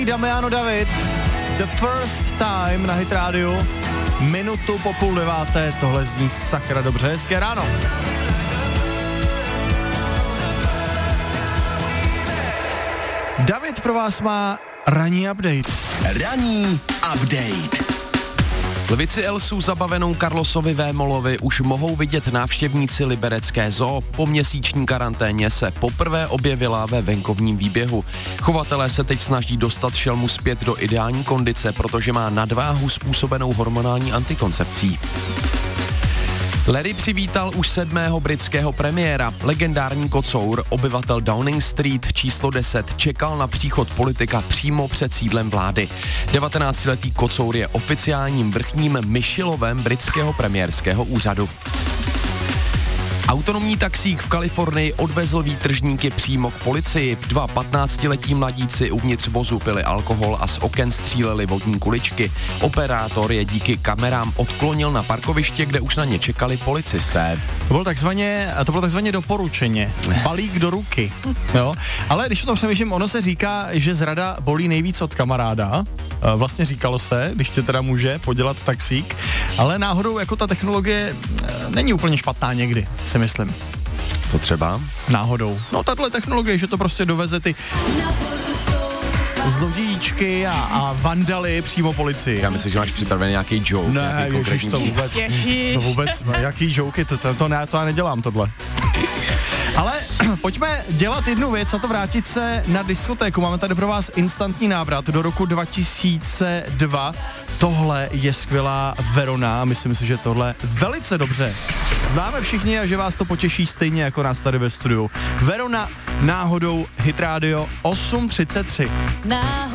Damiano David, The First Time na Hit Radio, minutu po 8:30, tohle zní sakra dobře, hezké ráno. David pro vás má ranní update. Ranní update. Lvici Elsů zabavenou Karlosovi Vémolovi už mohou vidět návštěvníci liberecké zoo. Po měsíční karanténě se poprvé objevila ve venkovním výběhu. Chovatelé se teď snaží dostat šelmu zpět do ideální kondice, protože má nadváhu způsobenou hormonální antikoncepcí. Larry přivítal už 7. britského premiéra. Legendární kocour, obyvatel Downing Street číslo 10, čekal na příchod politika přímo před sídlem vlády. 19-letý kocour je oficiálním vrchním Michelovem britského premiérského úřadu. Autonomní taxík v Kalifornii odvezl výtržníky přímo k policii. 2 15letí mladíci uvnitř vozu pili alkohol a z oken stříleli vodní kuličky. Operátor je díky kamerám odklonil na parkoviště, kde už na ně čekali policisté. To bylo takzvaně doporučeně. Balík do ruky. Jo? Ale když o tom přemýšlím, ono se říká, že zrada bolí nejvíc od kamaráda. Vlastně říkalo se, když tě teda může podělat taxík. Ale náhodou jako ta technologie není úplně špatná někdy, si myslím. Co třeba? Náhodou. No tahle technologie, že to prostě doveze ty zlodějíčky a vandaly přímo policii. Já myslím, že máš připravený nějaký joke. Ne, ježiš, to vůbec, jaký joky, to já nedělám tohle. Ale pojďme dělat jednu věc a to vrátit se na diskotéku. Máme tady pro vás instantní návrat do roku 2002. Tohle je skvělá Verona a myslím si, že tohle velice dobře známe všichni a že vás to potěší stejně jako nás tady ve studiu. Verona, náhodou Hit Radio 8:33.